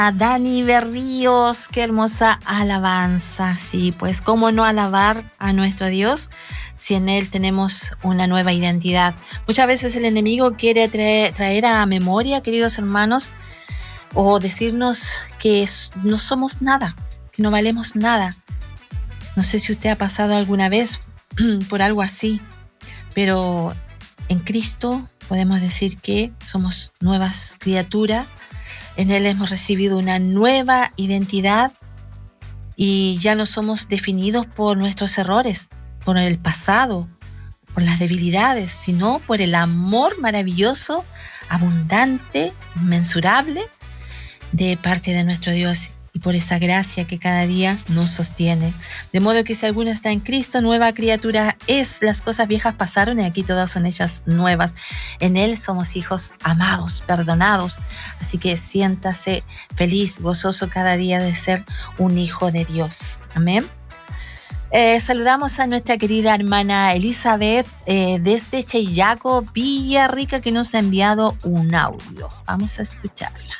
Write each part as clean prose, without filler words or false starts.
A Dani Berríos, qué hermosa alabanza. Sí, pues cómo no alabar a nuestro Dios si en Él tenemos una nueva identidad. Muchas veces el enemigo quiere traer a memoria, queridos hermanos, o decirnos que no somos nada, que no valemos nada. No sé si usted ha pasado alguna vez por algo así, pero en Cristo podemos decir que somos nuevas criaturas. En Él hemos recibido una nueva identidad y ya no somos definidos por nuestros errores, por el pasado, por las debilidades, sino por el amor maravilloso, abundante, inmensurable de parte de nuestro Dios y por esa gracia que cada día nos sostiene. De modo que si alguno está en Cristo, nueva criatura es. Las cosas viejas pasaron y aquí todas son hechas nuevas. En Él somos hijos amados, perdonados. Así que siéntase feliz, gozoso cada día de ser un hijo de Dios. Amén. Saludamos a nuestra querida hermana Elizabeth desde Cheyaco, Villarrica, que nos ha enviado un audio. Vamos a escucharla.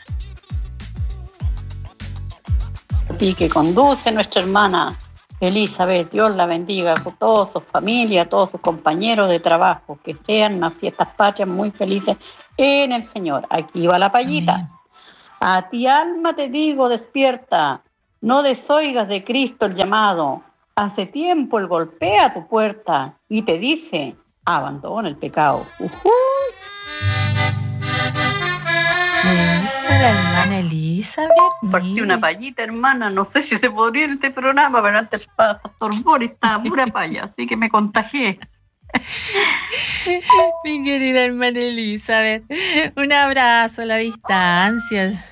Y que conduce nuestra hermana Elizabeth, Dios la bendiga con toda su familia, todos sus compañeros de trabajo, que sean unas fiestas patrias muy felices en el Señor. Aquí va la payita. Amén. A ti alma te digo, despierta, no desoigas de Cristo el llamado. Hace tiempo Él golpea tu puerta y te dice, abandona el pecado. La hermana Elizabeth. Partí una payita, hermana. No sé si se podría en este programa, pero antes el pastor Boris estaba pura paya, así que me contagié. Mi querida hermana Elizabeth, un abrazo a la distancia.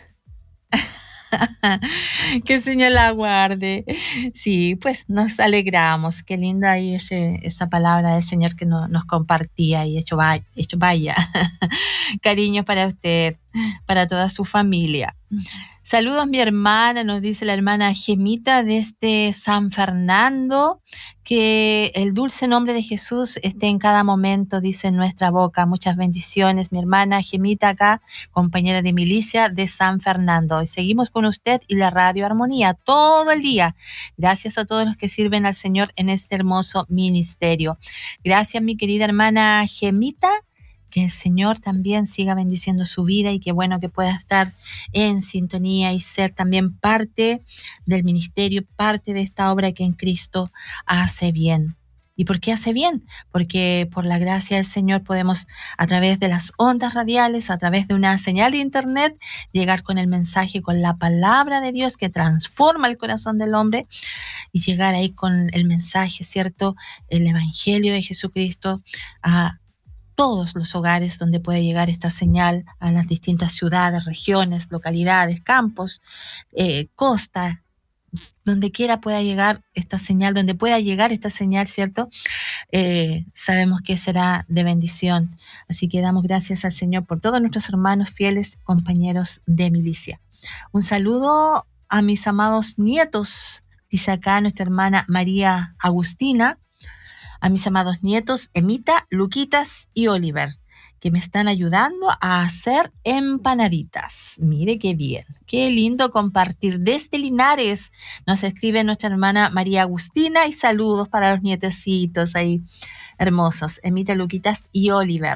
Que el Señor la guarde. Sí, pues nos alegramos. Qué linda ahí esa palabra del Señor que nos compartía y hecho vaya. Cariño para usted, para toda su familia. Saludos mi hermana, nos dice la hermana Gemita desde San Fernando, que el dulce nombre de Jesús esté en cada momento, dice en nuestra boca. Muchas bendiciones, mi hermana Gemita acá, compañera de milicia de San Fernando. Y seguimos con usted y la Radio Armonía todo el día. Gracias a todos los que sirven al Señor en este hermoso ministerio. Gracias mi querida hermana Gemita. Que el Señor también siga bendiciendo su vida y qué bueno que pueda estar en sintonía y ser también parte del ministerio, parte de esta obra que en Cristo hace bien. ¿Y por qué hace bien? Porque por la gracia del Señor podemos a través de las ondas radiales, a través de una señal de internet, llegar con el mensaje, con la palabra de Dios que transforma el corazón del hombre y llegar ahí con el mensaje, ¿cierto? El Evangelio de Jesucristo a todos los hogares donde puede llegar esta señal, a las distintas ciudades, regiones, localidades, campos, costa, donde quiera pueda llegar esta señal, donde pueda llegar esta señal, ¿cierto? Sabemos que será de bendición. Así que damos gracias al Señor por todos nuestros hermanos fieles, compañeros de milicia. Un saludo a mis amados nietos, dice acá nuestra hermana María Agustina, a mis amados nietos Emita, Luquitas y Oliver, que me están ayudando a hacer empanaditas. Mire qué bien, qué lindo compartir. Desde Linares nos escribe nuestra hermana María Agustina y saludos para los nietecitos ahí hermosos, Emita, Luquitas y Oliver.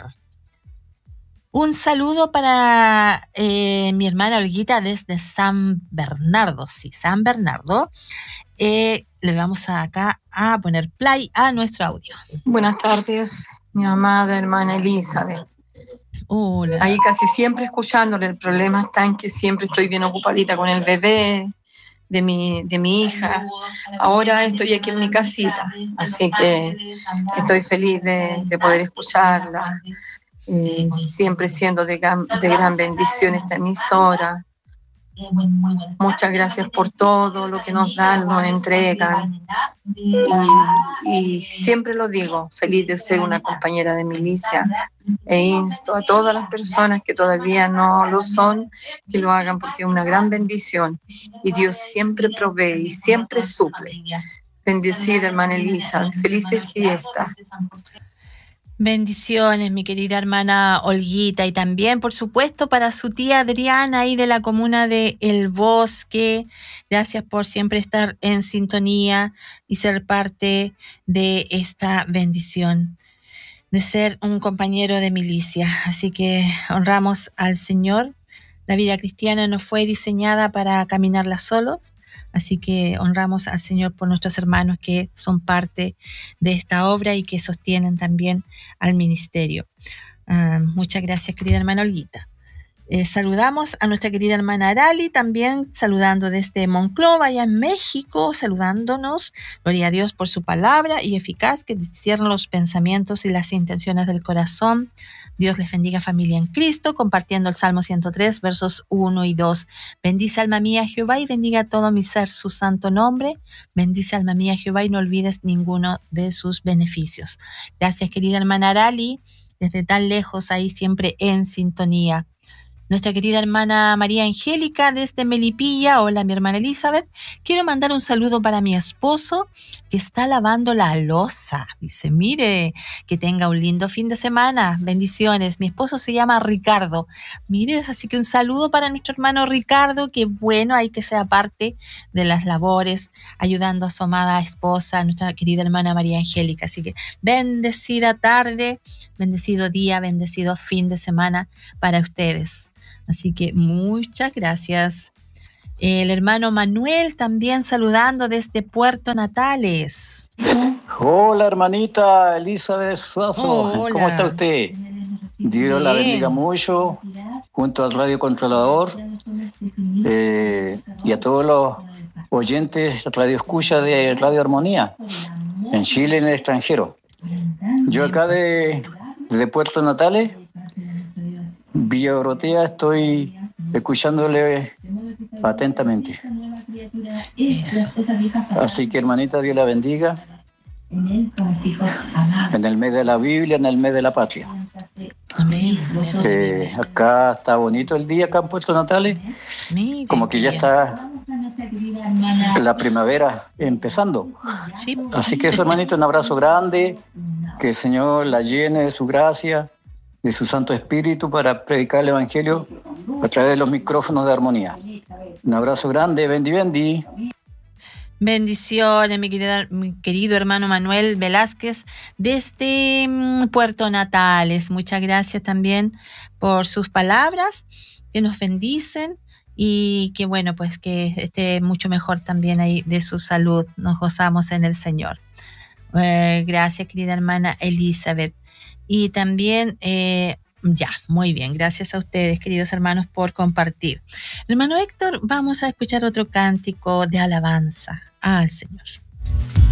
Un saludo para mi hermana Olguita desde San Bernardo. Sí, San Bernardo. Le vamos acá a poner play a nuestro audio. Buenas tardes, mi amada hermana Elizabeth. Hola. Ahí casi siempre escuchándole. El problema está en que siempre estoy bien ocupadita con el bebé de mi hija. Ahora estoy aquí en mi casita, así que estoy feliz de poder escucharla. Siempre siendo de gran bendición esta emisora. Muchas gracias por todo lo que nos dan, nos entregan. Y siempre lo digo, feliz de ser una compañera de milicia. E insto a todas las personas que todavía no lo son, que lo hagan porque es una gran bendición. Y Dios siempre provee y siempre suple. Bendecida, hermana Elisa. Felices fiestas. Bendiciones, mi querida hermana Olguita, y también, por supuesto, para su tía Adriana, ahí de la comuna de El Bosque. Gracias por siempre estar en sintonía y ser parte de esta bendición, de ser un compañero de milicia. Así que honramos al Señor. La vida cristiana no fue diseñada para caminarla solos, así que honramos al Señor por nuestros hermanos que son parte de esta obra y que sostienen también al ministerio. Muchas gracias, querida hermana Olguita. Saludamos a nuestra querida hermana Arali, también saludando desde Monclova, allá en México, saludándonos. Gloria a Dios por su palabra y eficaz que discierne los pensamientos y las intenciones del corazón. Dios les bendiga, familia en Cristo, compartiendo el Salmo 103, versos 1 y 2. Bendice alma mía Jehová y bendiga todo mi ser su santo nombre. Bendice alma mía Jehová y no olvides ninguno de sus beneficios. Gracias, querida hermana Arali, desde tan lejos ahí siempre en sintonía. Nuestra querida hermana María Angélica desde Melipilla. Hola, mi hermana Elizabeth. Quiero mandar un saludo para mi esposo que está lavando la loza. Dice, mire, que tenga un lindo fin de semana. Bendiciones. Mi esposo se llama Ricardo. Mire, así que un saludo para nuestro hermano Ricardo, que bueno, hay que sea parte de las labores, ayudando a su amada esposa, nuestra querida hermana María Angélica. Así que bendecida tarde, bendecido día, bendecido fin de semana para ustedes. Así que muchas gracias. El hermano Manuel también saludando desde Puerto Natales. Hola, hermanita Elizabeth Suazo. Hola. ¿Cómo está usted? Dios la bendiga mucho, junto al Radio Controlador y a todos los oyentes Radio Escucha de Radio Armonía, en Chile y en el extranjero. Yo acá de Puerto Natales, Villa Dorotea, estoy escuchándole atentamente. Eso. Así que, hermanita, Dios la bendiga. En el mes de la Biblia, en el mes de la patria. Amén. Acá está bonito el día, acá en Puerto Natales. Mire, Como que ya está la primavera empezando. Sí. Así que eso, hermanito, un abrazo grande. Que el Señor la llene de su gracia, de su Santo Espíritu para predicar el Evangelio a través de los micrófonos de Armonía. Un abrazo grande, bendi. Bendiciones, mi querido hermano Manuel Velázquez desde Puerto Natales. Muchas gracias también por sus palabras que nos bendicen y que bueno, pues que esté mucho mejor también ahí de su salud. Nos gozamos en el Señor. Gracias, querida hermana Elizabeth. Y también, muy bien, gracias a ustedes, queridos hermanos, por compartir. Hermano Héctor, vamos a escuchar otro cántico de alabanza al Señor.